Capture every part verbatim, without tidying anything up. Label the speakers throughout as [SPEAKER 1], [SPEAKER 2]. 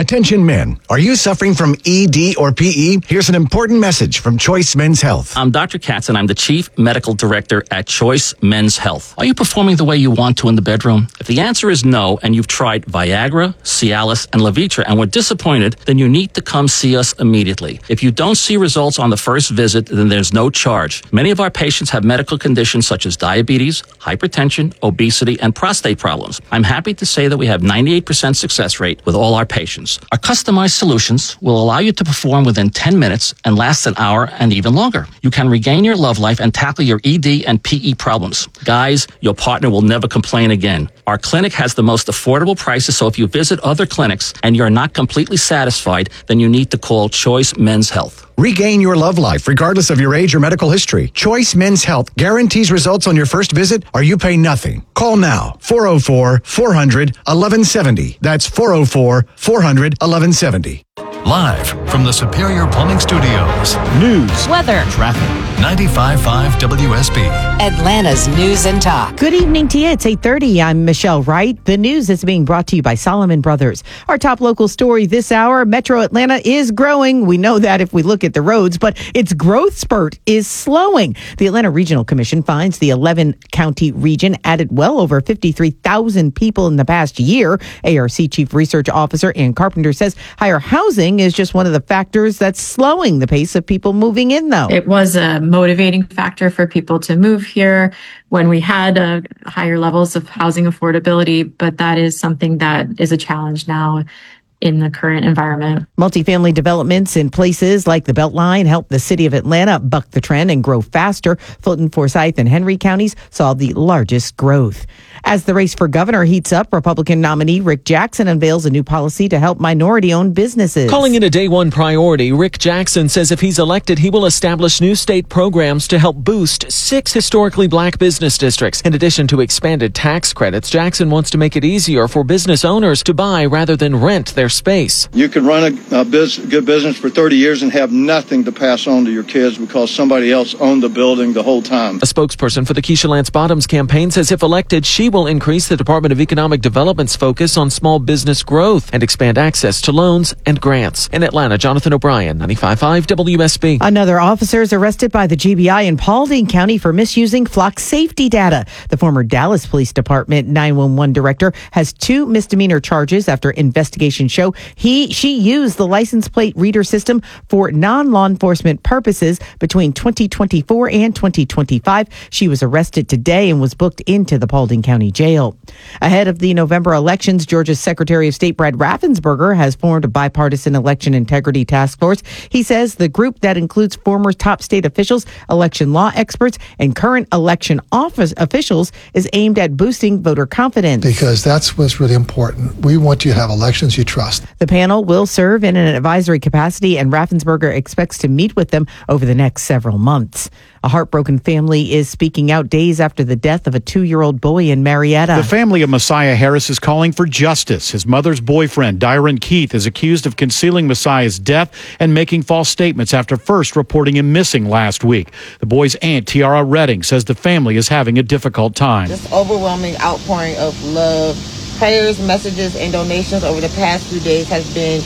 [SPEAKER 1] Attention men, are you suffering from E D or P E? Here's an important message from Choice Men's Health.
[SPEAKER 2] I'm Doctor Katz, and I'm the Chief Medical Director at Choice Men's Health. Are you performing the way you want to in the bedroom? If the answer is no, and you've tried Viagra, Cialis, and Levitra and were disappointed, then you need to come see us immediately. If you don't see results on the first visit, then there's no charge. Many of our patients have medical conditions such as diabetes, hypertension, obesity, and prostate problems. I'm happy to say that we have ninety-eight percent success rate with all our patients. Our customized solutions will allow you to perform within ten minutes and last an hour and even longer. You can regain your love life and tackle your E D and P E problems. Guys, your partner will never complain again. Our clinic has the most affordable prices, so if you visit other clinics and you're not completely satisfied, then you need to call Choice Men's Health.
[SPEAKER 1] Regain your love life regardless of your age or medical history. Choice Men's Health guarantees results on your first visit or you pay nothing. Call now, four oh four, four hundred, eleven seventy. That's four oh four, four hundred, eleven seventy.
[SPEAKER 3] Live from the Superior Plumbing Studios.
[SPEAKER 4] News,
[SPEAKER 5] weather,
[SPEAKER 3] traffic. ninety-five point five W S B.
[SPEAKER 5] Atlanta's News and Talk.
[SPEAKER 6] Good evening to you. It's eight thirty. I'm Michelle Wright. The news is being brought to you by Solomon Brothers. Our top local story this hour, Metro Atlanta is growing. We know that if we look at the roads, but its growth spurt is slowing. The Atlanta Regional Commission finds the eleven county region added well over fifty-three thousand people in the past year. A R C Chief Research Officer Ann Carpenter says higher housing is just one of the factors that's slowing the pace of people moving in, though.
[SPEAKER 7] It was a motivating factor for people to move here when we had uh, higher levels of housing affordability, but that is something that is a challenge now in the current environment.
[SPEAKER 6] Multifamily developments in places like the Beltline help the city of Atlanta buck the trend and grow faster. Fulton, Forsyth, and Henry counties saw the largest growth. As the race for governor heats up, Republican nominee Rick Jackson unveils a new policy to help minority-owned businesses.
[SPEAKER 8] Calling it a day one priority, Rick Jackson says if he's elected, he will establish new state programs to help boost six historically black business districts. In addition to expanded tax credits, Jackson wants to make it easier for business owners to buy rather than rent their space.
[SPEAKER 9] You can run a, a biz, good business for thirty years and have nothing to pass on to your kids because somebody else owned the building the whole time.
[SPEAKER 8] A spokesperson for the Keisha Lance Bottoms campaign says if elected, she will increase the Department of Economic Development's focus on small business growth and expand access to loans and grants. In Atlanta, Jonathan O'Brien, ninety-five point five W S B.
[SPEAKER 6] Another officer is arrested by the G B I in Paulding County for misusing flock safety data. The former Dallas Police Department nine one one director has two misdemeanor charges after investigations show he she used the license plate reader system for non-law enforcement purposes between twenty twenty-four and twenty twenty-five. She was arrested today and was booked into the Paulding County Jail. Ahead of the November elections, Georgia's Secretary of State Brad Raffensperger has formed a bipartisan election integrity task force. He says the group that includes former top state officials, election law experts, and current election office officials is aimed at boosting voter confidence.
[SPEAKER 10] Because that's what's really important. We want you to have elections you trust.
[SPEAKER 6] The panel will serve in an advisory capacity, and Raffensperger expects to meet with them over the next several months. A heartbroken family is speaking out days after the death of a two-year-old boy in Marietta.
[SPEAKER 4] The family of Messiah Harris is calling for justice. His mother's boyfriend, Dyron Keith, is accused of concealing Messiah's death and making false statements after first reporting him missing last week. The boy's aunt, Tiara Redding, says the family is having a difficult time.
[SPEAKER 11] Just overwhelming outpouring of love, prayers, messages, and donations over the past few days has been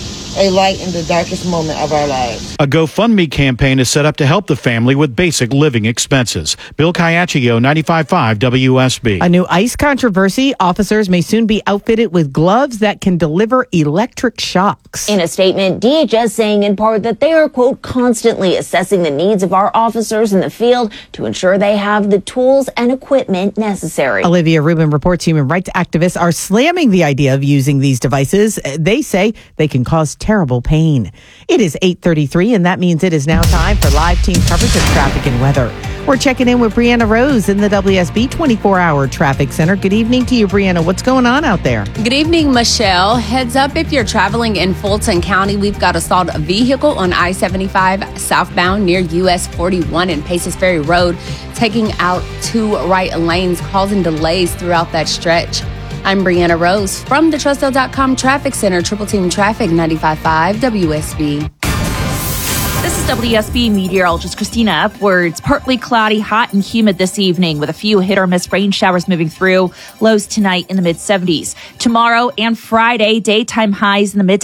[SPEAKER 11] a light in the darkest moment of our lives.
[SPEAKER 4] A GoFundMe campaign is set up to help the family with basic living expenses. Bill Caiaccio, ninety-five point five W S B.
[SPEAKER 6] A new ICE controversy. Officers may soon be outfitted with gloves that can deliver electric shocks.
[SPEAKER 12] In a statement, D H S saying in part that they are, quote, constantly assessing the needs of our officers in the field to ensure they have the tools and equipment necessary.
[SPEAKER 6] Olivia Rubin reports human rights activists are slamming the idea of using these devices. They say they can cause terrible pain. It is eight thirty-three, and that means it is now time for live team coverage of traffic and weather. We're checking in with Brianna Rose in the W S B twenty-four hour Traffic Center. Good evening to you, Brianna. What's going on out there?
[SPEAKER 13] Good evening, Michelle. Heads up if you're traveling in Fulton County. We've got a stalled vehicle on I seventy-five southbound near U S forty-one and Paces Ferry Road, taking out two right lanes, causing delays throughout that stretch. I'm Brianna Rose from the Trustel dot com Traffic Center, Triple Team Traffic, ninety-five point five W S B.
[SPEAKER 14] This is W S B meteorologist Christina Upwards. Partly cloudy, hot and humid this evening with a few hit or miss rain showers moving through. Lows tonight in the mid seventies. Tomorrow and Friday, daytime highs in the mid